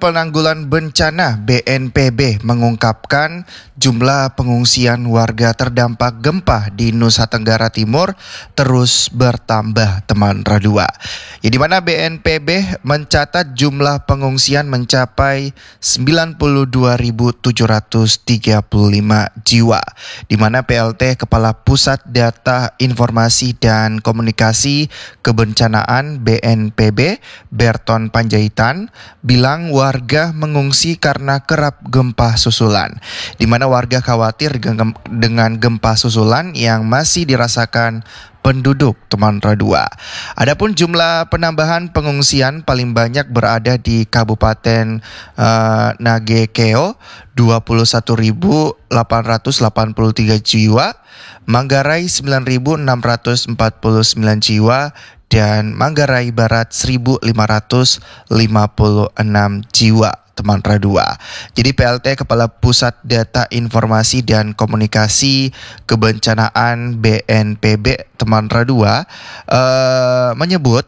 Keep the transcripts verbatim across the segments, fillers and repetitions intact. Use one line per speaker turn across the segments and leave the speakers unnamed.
Penanggulangan Bencana B N P B mengungkapkan jumlah pengungsian warga terdampak gempa di Nusa Tenggara Timur terus bertambah, teman Radua. Ya, di mana B N P B mencatat jumlah pengungsian mencapai sembilan puluh dua ribu tujuh ratus tiga puluh lima jiwa, di mana P L T Kepala Pusat Data Informasi dan Komunikasi Kebencanaan B N P B Berton Panjaitan bilang warga mengungsi karena kerap gempa susulan, di mana warga khawatir dengan gempa susulan yang masih dirasakan penduduk, teman Radua. Adapun jumlah penambahan pengungsian paling banyak berada di Kabupaten uh, Nagekeo dua puluh satu ribu delapan ratus delapan puluh tiga jiwa, Manggarai sembilan ribu enam ratus empat puluh sembilan jiwa, dan Manggarai Barat seribu lima ratus lima puluh enam jiwa, teman Radua. Jadi P L T Kepala Pusat Data Informasi dan Komunikasi Kebencanaan B N P B, teman Radua, uh, menyebut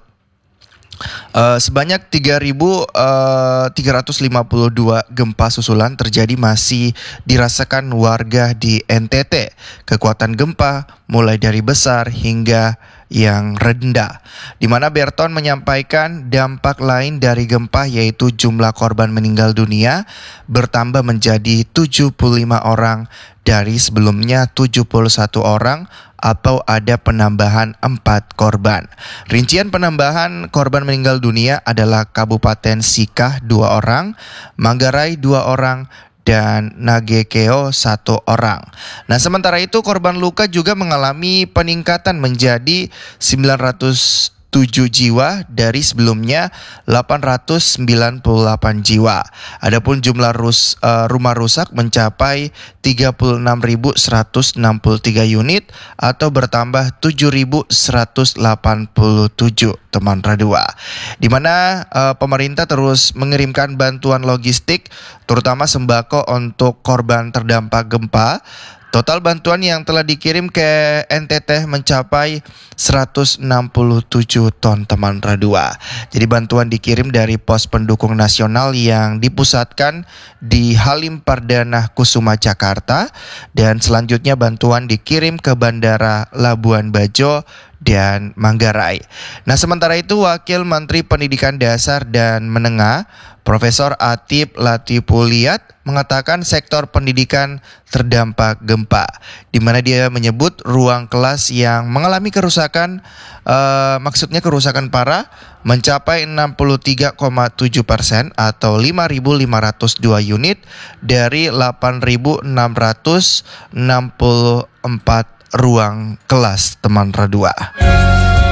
Uh, sebanyak tiga ribu tiga ratus lima puluh dua gempa susulan terjadi masih dirasakan warga di N T T. Kekuatan gempa mulai dari besar hingga yang rendah, di mana Berton menyampaikan dampak lain dari gempa yaitu jumlah korban meninggal dunia bertambah menjadi tujuh puluh lima orang dari sebelumnya tujuh puluh satu orang, atau ada penambahan empat korban. Rincian penambahan korban meninggal dunia adalah Kabupaten Sikah dua orang, Manggarai dua orang, dan Nagekeo satu orang. Nah, sementara itu korban luka juga mengalami peningkatan menjadi sembilan ratus tujuh jiwa dari sebelumnya delapan ratus sembilan puluh delapan jiwa. Adapun jumlah rus, uh, rumah rusak mencapai tiga puluh enam ribu seratus enam puluh tiga unit atau bertambah tujuh ribu seratus delapan puluh tujuh, teman Radua. Di mana uh, pemerintah terus mengirimkan bantuan logistik terutama sembako untuk korban terdampak gempa. Total bantuan yang telah dikirim ke N T T mencapai seratus enam puluh tujuh ton, teman Radua. Jadi bantuan dikirim dari pos pendukung nasional yang dipusatkan di Halim Perdana Kusuma Jakarta, dan selanjutnya bantuan dikirim ke Bandara Labuan Bajo dan Manggarai. Nah, sementara itu Wakil Menteri Pendidikan Dasar dan Menengah Profesor Atip Latifuliat mengatakan sektor pendidikan terdampak gempa, di mana dia menyebut ruang kelas yang mengalami kerusakan, uh, maksudnya kerusakan parah, mencapai enam puluh tiga koma tujuh persen atau lima ribu lima ratus dua unit dari delapan ribu enam ratus enam puluh empat ruang kelas, teman Radua.